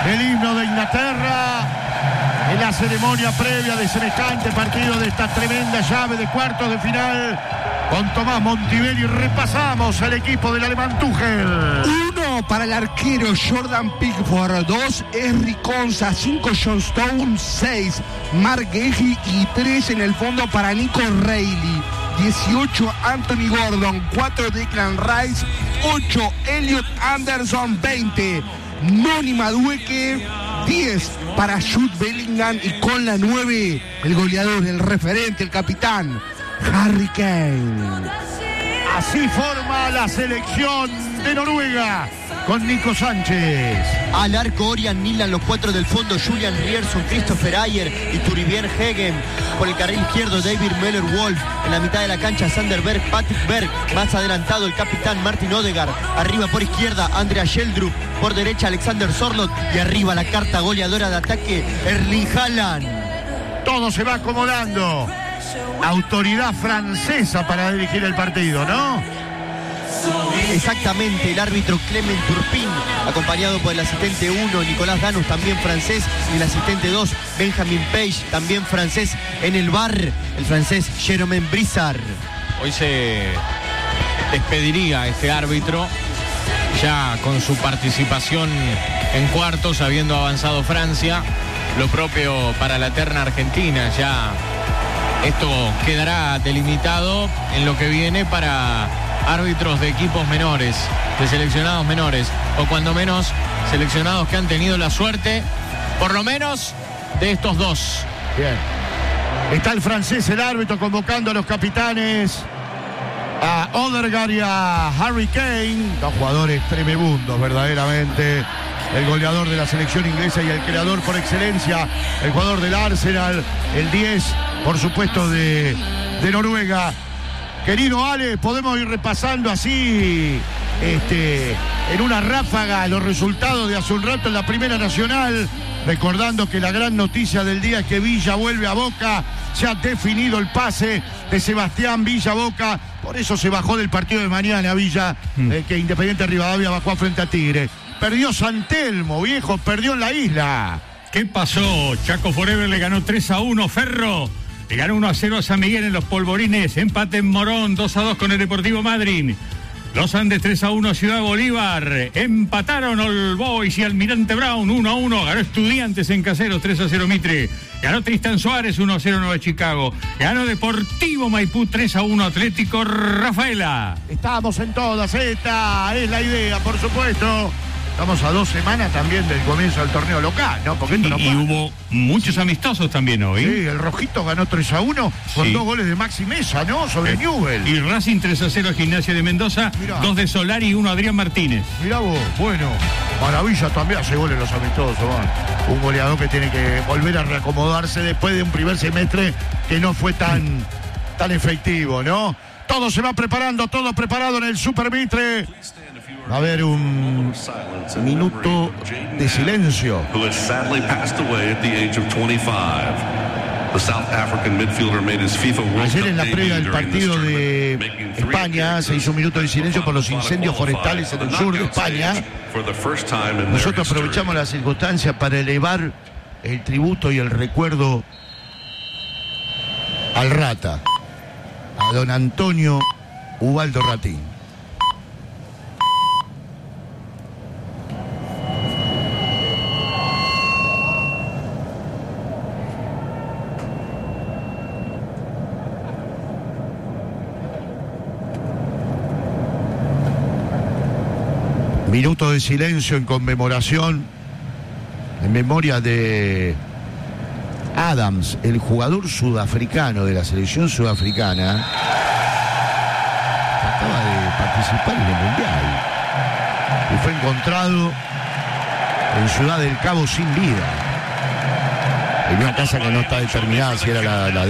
el himno de Inglaterra en la ceremonia previa de semejante partido, de esta tremenda llave de cuartos de final. Con Tomás Montivelli repasamos al equipo del alemán Tuchel. 1 para el arquero Jordan Pickford, 2 Henry Konsa, 5 John Stone, 6 Mark Guehi y 3 en el fondo para Nico Reilly. 18 Anthony Gordon, 4 Declan Rice, 8 Elliot Anderson, 20 Noni Madueke, 10 para Jude Bellingham y con la 9 el goleador, el referente, el capitán Harry Kane. Así forma la selección de Noruega con Nico Sánchez. Al arco Orian Nilan, los 4 del fondo Julian Rierson, Christopher Ayer y Turibien Hegen. Por el carril izquierdo David Müller-Wolf. En la mitad de la cancha Sander Berg, Patrick Berg. Más adelantado el capitán Martin Odegaard. Arriba por izquierda Andrea Sheldrup. Por derecha Alexander Sorloth. Y arriba la carta goleadora de ataque Erling Haaland. Todo se va acomodando. Autoridad francesa para dirigir el partido, ¿no? Exactamente, el árbitro Clement Turpin, acompañado por el asistente 1, Nicolás Danus, también francés, y el asistente 2, Benjamin Page, también francés. En el bar, el francés Jérôme Brissard. Hoy se despediría este árbitro, ya con su participación en cuartos, habiendo avanzado Francia. Lo propio para la terna argentina, ya esto quedará delimitado en lo que viene para árbitros de equipos menores, de seleccionados menores, o cuando menos seleccionados que han tenido la suerte, por lo menos, de estos dos. Bien. Está el francés, el árbitro, convocando a los capitanes, a Odegaard y a Harry Kane, dos jugadores tremebundos verdaderamente. El goleador de la selección inglesa y el creador por excelencia, el jugador del Arsenal, el 10, por supuesto, de Noruega. Querido Ale, podemos ir repasando así, en una ráfaga, los resultados de hace un rato en la Primera Nacional, recordando que la gran noticia del día es que Villa vuelve a Boca. Se ha definido el pase de Sebastián Villa a Boca, por eso se bajó del partido de mañana Villa, que Independiente Rivadavia bajó frente a Tigre. Perdió San Telmo, viejo, perdió en la isla. ¿Qué pasó? Chaco Forever le ganó 3-1, Ferro le ganó 1-0 a San Miguel en los Polvorines, empate en Morón, 2-2 con el Deportivo Madryn. Los Andes 3-1 a Ciudad Bolívar, empataron All Boys y Almirante Brown 1-1, ganó Estudiantes en Caseros 3-0 Mitre, ganó Tristan Suárez 1-0 Nueva Chicago, ganó Deportivo Maipú 3-1 Atlético Rafaela. Estamos en todas, esta es la idea, por supuesto. Estamos a 2 semanas también del comienzo del torneo local, ¿no? Porque esto no y hubo muchos amistosos también hoy. Sí, el Rojito ganó 3-1 con 2 goles de Maxi Mesa, ¿no? Sobre Newell. Y Racing 3-0 a Gimnasia de Mendoza, mirá. 2 de Solari y 1 Adrián Martínez. Mirá vos, bueno, Maravilla también hace goles los amistosos, man. Un goleador que tiene que volver a reacomodarse después de un primer semestre que no fue tan efectivo, ¿no? Todo se va preparando, todo preparado en el Super Mitre. Va a haber un minuto de silencio. Ayer en la previa del partido de España se hizo un minuto de silencio por los incendios forestales en el sur de España. Nosotros aprovechamos la circunstancia para elevar el tributo y el recuerdo al Rata, a don Antonio Ubaldo Ratín. Minuto de silencio en conmemoración, en memoria de Adams, el jugador sudafricano de la selección sudafricana, que acaba de participar en el Mundial y fue encontrado en Ciudad del Cabo sin vida, en una casa que no está determinada si era la